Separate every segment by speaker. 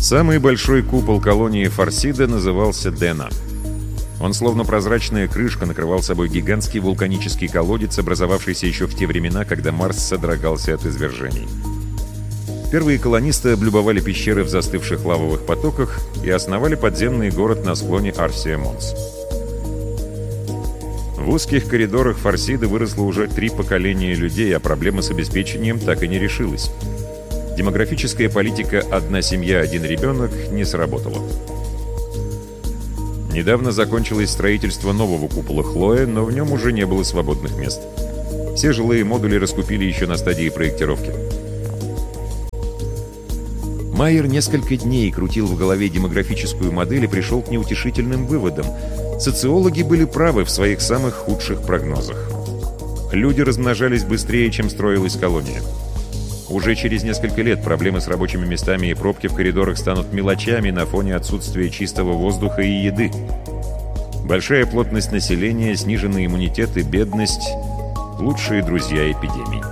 Speaker 1: Самый большой купол колонии Фарсида назывался Дена. Он, словно прозрачная крышка, накрывал собой гигантский вулканический колодец, образовавшийся еще в те времена, когда Марс содрогался от извержений. Первые колонисты облюбовали пещеры в застывших лавовых потоках и основали подземный город на склоне Арсия-Монс. В узких коридорах Фарсида выросло уже 3 поколения людей, а проблема с обеспечением так и не решилась. Демографическая политика «одна семья, один ребенок» не сработала. Недавно закончилось строительство нового купола Хлоя, но в нем уже не было свободных мест. Все жилые модули раскупили еще на стадии проектировки. Майер несколько дней крутил в голове демографическую модель и пришел к неутешительным выводам. Социологи были правы в своих самых худших прогнозах. Люди размножались быстрее, чем строилась колония. Уже через несколько лет проблемы с рабочими местами и пробки в коридорах станут мелочами на фоне отсутствия чистого воздуха и еды. Большая плотность населения, сниженный иммунитет и бедность – лучшие друзья эпидемий.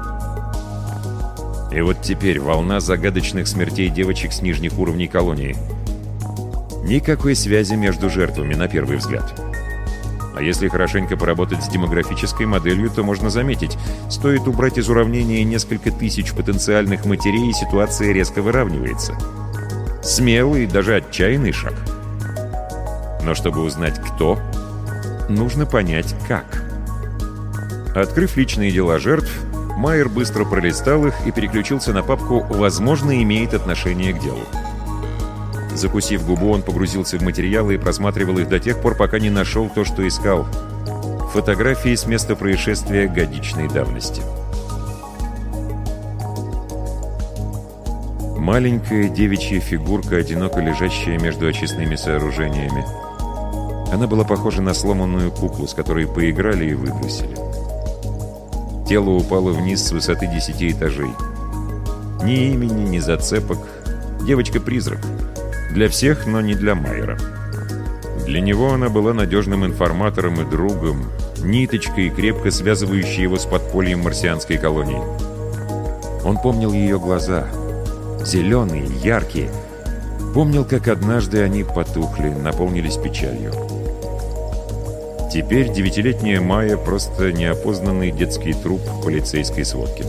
Speaker 1: И вот теперь волна загадочных смертей девочек с нижних уровней колонии. Никакой связи между жертвами на первый взгляд. А если хорошенько поработать с демографической моделью, то можно заметить, стоит убрать из уравнения несколько тысяч потенциальных матерей, и ситуация резко выравнивается. Смелый, даже отчаянный шаг. Но чтобы узнать кто, нужно понять как. Открыв личные дела жертв, Майер быстро пролистал их и переключился на папку «Возможно, имеет отношение к делу». Закусив губу, он погрузился в материалы и просматривал их до тех пор, пока не нашел то, что искал. Фотографии с места происшествия годичной давности. Маленькая девичья фигурка, одиноко лежащая между очистными сооружениями. Она была похожа на сломанную куклу, с которой поиграли и выбросили. Тело упало вниз с высоты 10 этажей. Ни имени, ни зацепок. Девочка-призрак. Для всех, но не для Майера. Для него она была надежным информатором и другом, ниточкой, крепко связывающей его с подпольем марсианской колонии. Он помнил ее глаза. Зеленые, яркие. Помнил, как однажды они потухли, наполнились печалью. Теперь 9-летняя Майя — просто неопознанный детский труп в полицейской сводке.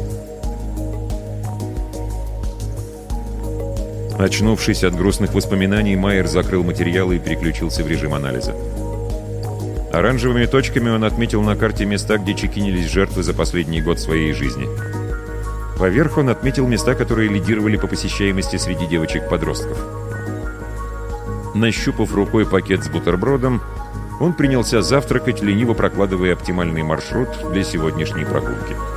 Speaker 1: Очнувшись от грустных воспоминаний, Майер закрыл материалы и переключился в режим анализа. Оранжевыми точками он отметил на карте места, где чекинились жертвы за последний год своей жизни. Поверх он отметил места, которые лидировали по посещаемости среди девочек-подростков. Нащупав рукой пакет с бутербродом, он принялся завтракать, лениво прокладывая оптимальный маршрут для сегодняшней прогулки.